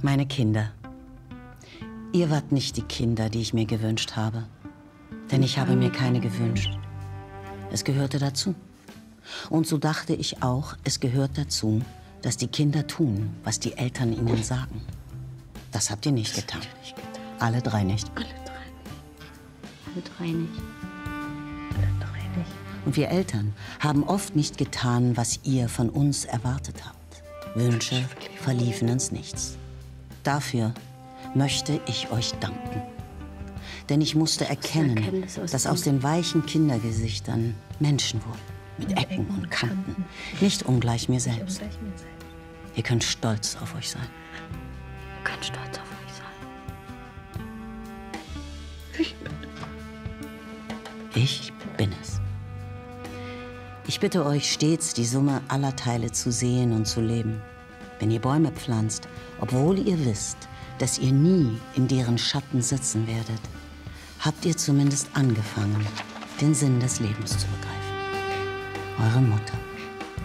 Meine Kinder. Ihr wart nicht die Kinder, die ich mir gewünscht habe. Denn ich habe mir keine gewünscht. Es gehörte dazu. Und so dachte ich auch, es gehört dazu, dass die Kinder tun, was die Eltern ihnen sagen. Das habt ihr nicht getan. Alle drei nicht. Alle drei nicht. Alle drei nicht. Alle drei nicht. Und wir Eltern haben oft nicht getan, was ihr von uns erwartet habt. Wünsche verliefen ins Nichts. Dafür möchte ich euch danken. Denn ich musste erkennen, dass aus den weichen Kindergesichtern Menschen wurden. Mit Ecken und Kanten. Nicht ungleich mir selbst. Ihr könnt stolz auf euch sein. Ihr könnt stolz auf euch sein. Ich bin es. Ich bitte euch stets, die Summe aller Teile zu sehen und zu leben. Wenn ihr Bäume pflanzt, obwohl ihr wisst, dass ihr nie in deren Schatten sitzen werdet, habt ihr zumindest angefangen, den Sinn des Lebens zu begreifen. Eure Mutter.